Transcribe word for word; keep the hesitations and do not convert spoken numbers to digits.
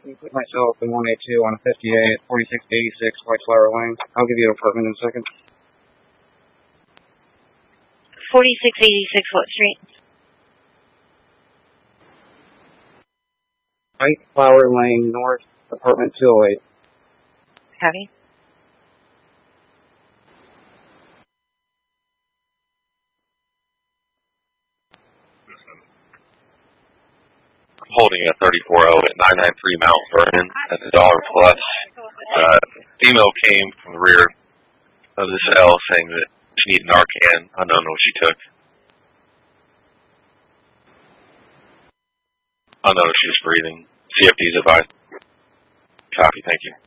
Put myself in one eighty-two on a fifty-eight, forty-six eighty-six White Flower Lane. I'll give you an apartment in a second. forty-six eighty-six what street? White Flower Lane North, apartment two oh eight. Copy. Holding a thirty-four oh at nine ninety-three Mount Vernon at the Dollar Plus. Uh, female came from the rear of the cell saying that she needed Narcan. I don't know what she took. I don't know if she was breathing. C F D's advised. Copy, thank you.